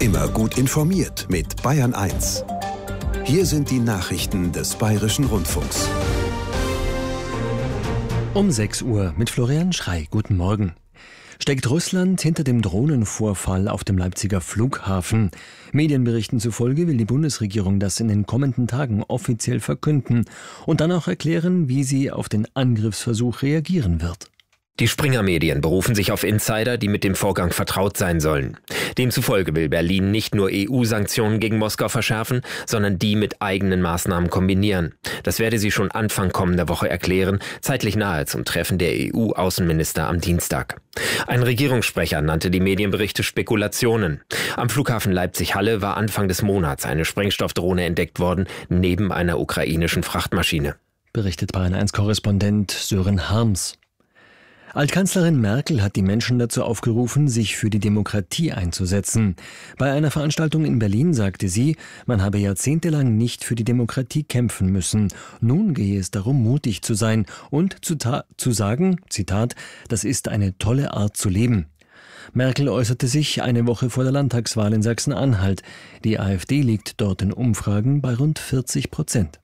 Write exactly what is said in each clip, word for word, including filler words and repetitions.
Immer gut informiert mit Bayern eins. Hier sind die Nachrichten des Bayerischen Rundfunks. Um sechs Uhr mit Florian Schrey. Guten Morgen. Steckt Russland hinter dem Drohnenvorfall auf dem Leipziger Flughafen? Medienberichten zufolge will die Bundesregierung das in den kommenden Tagen offiziell verkünden und dann auch erklären, wie sie auf den Angriffsversuch reagieren wird. Die Springer-Medien berufen sich auf Insider, die mit dem Vorgang vertraut sein sollen. Demzufolge will Berlin nicht nur E U-Sanktionen gegen Moskau verschärfen, sondern die mit eigenen Maßnahmen kombinieren. Das werde sie schon Anfang kommender Woche erklären, zeitlich nahe zum Treffen der E U-Außenminister am Dienstag. Ein Regierungssprecher nannte die Medienberichte Spekulationen. Am Flughafen Leipzig-Halle war Anfang des Monats eine Sprengstoffdrohne entdeckt worden, neben einer ukrainischen Frachtmaschine. Berichtet Bayern eins Korrespondent Sören Harms. Altkanzlerin Merkel hat die Menschen dazu aufgerufen, sich für die Demokratie einzusetzen. Bei einer Veranstaltung in Berlin sagte sie, man habe jahrzehntelang nicht für die Demokratie kämpfen müssen. Nun gehe es darum, mutig zu sein und zu, ta- zu sagen, Zitat, das ist eine tolle Art zu leben. Merkel äußerte sich eine Woche vor der Landtagswahl in Sachsen-Anhalt. Die AfD liegt dort in Umfragen bei rund vierzig Prozent.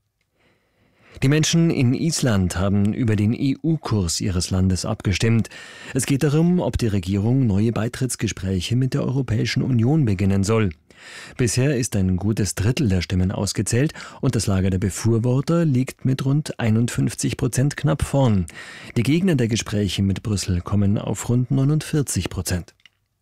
Die Menschen in Island haben über den E U-Kurs ihres Landes abgestimmt. Es geht darum, ob die Regierung neue Beitrittsgespräche mit der Europäischen Union beginnen soll. Bisher ist ein gutes Drittel der Stimmen ausgezählt und das Lager der Befürworter liegt mit rund einundfünfzig Prozent knapp vorn. Die Gegner der Gespräche mit Brüssel kommen auf rund neunundvierzig Prozent.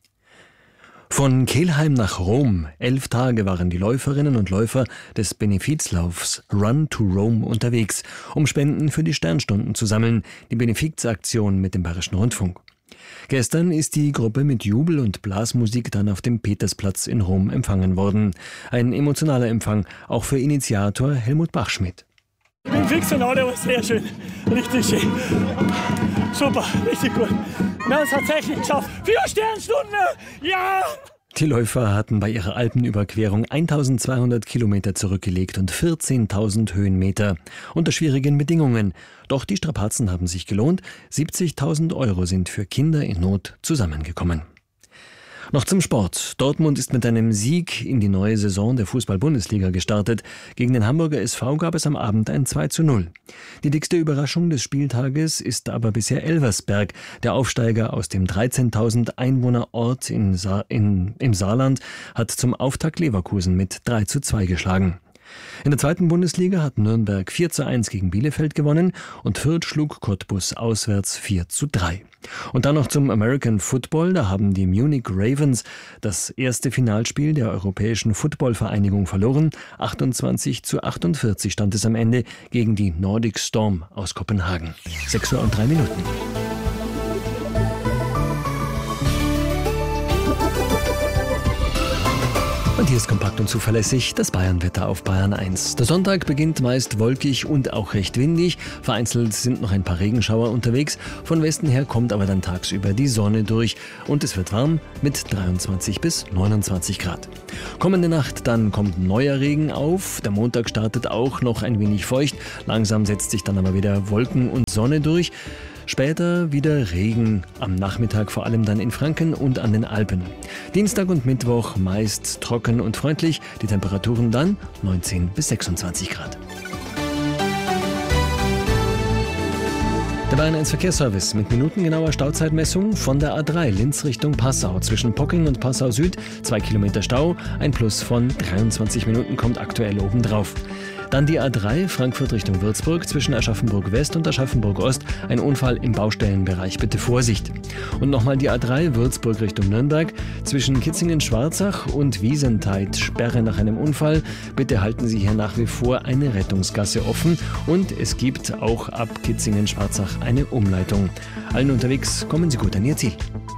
Von Kelheim nach Rom. Elf Tage waren die Läuferinnen und Läufer des Benefizlaufs Run to Rome unterwegs, um Spenden für die Sternstunden zu sammeln, die Benefizaktion mit dem Bayerischen Rundfunk. Gestern ist die Gruppe mit Jubel und Blasmusik dann auf dem Petersplatz in Rom empfangen worden. Ein emotionaler Empfang, auch für Initiator Helmut Bachschmidt. Ich bin fix und alle, war sehr schön, richtig schön. Super, richtig gut. Wir haben es tatsächlich geschafft. Vier Sternstunden, ja! Die Läufer hatten bei ihrer Alpenüberquerung eintausendzweihundert Kilometer zurückgelegt und vierzehntausend Höhenmeter unter schwierigen Bedingungen. Doch die Strapazen haben sich gelohnt. siebzigtausend Euro sind für Kinder in Not zusammengekommen. Noch zum Sport. Dortmund ist mit einem Sieg in die neue Saison der Fußball-Bundesliga gestartet. Gegen den Hamburger S V gab es am Abend ein zwei zu null. Die dickste Überraschung des Spieltages ist aber bisher Elversberg. Der Aufsteiger aus dem dreizehntausend Einwohner-Ort in Sa- in, im Saarland hat zum Auftakt Leverkusen mit drei zu zwei geschlagen. In der zweiten Bundesliga hat Nürnberg vier zu eins gegen Bielefeld gewonnen und Fürth schlug Cottbus auswärts vier zu drei. Und dann noch zum American Football. Da haben die Munich Ravens das erste Finalspiel der Europäischen Football-Vereinigung verloren. achtundzwanzig zu achtundvierzig stand es am Ende gegen die Nordic Storm aus Kopenhagen. sechs Uhr und drei Minuten. Und hier ist kompakt und zuverlässig das Bayernwetter auf Bayern eins. Der Sonntag beginnt meist wolkig und auch recht windig. Vereinzelt sind noch ein paar Regenschauer unterwegs. Von Westen her kommt aber dann tagsüber die Sonne durch. Und es wird warm mit dreiundzwanzig bis neunundzwanzig Grad. Kommende Nacht dann kommt neuer Regen auf. Der Montag startet auch noch ein wenig feucht. Langsam setzt sich dann aber wieder Wolken und Sonne durch. Später wieder Regen, am Nachmittag vor allem dann in Franken und an den Alpen. Dienstag und Mittwoch meist trocken und freundlich, die Temperaturen dann neunzehn bis sechsundzwanzig Grad. Der Bayern eins Verkehrsservice mit minutengenauer Stauzeitmessung von der A drei Linz Richtung Passau. Zwischen Pocking und Passau Süd zwei Kilometer Stau, ein Plus von dreiundzwanzig Minuten kommt aktuell obendrauf. Dann die A drei Frankfurt Richtung Würzburg zwischen Aschaffenburg West und Aschaffenburg Ost. Ein Unfall im Baustellenbereich, bitte Vorsicht. Und nochmal die A drei Würzburg Richtung Nürnberg zwischen Kitzingen-Schwarzach und Wiesentheid. Sperre nach einem Unfall. Bitte halten Sie hier nach wie vor eine Rettungsgasse offen. Und es gibt auch ab Kitzingen-Schwarzach eine Umleitung. Allen unterwegs, kommen Sie gut an Ihr Ziel.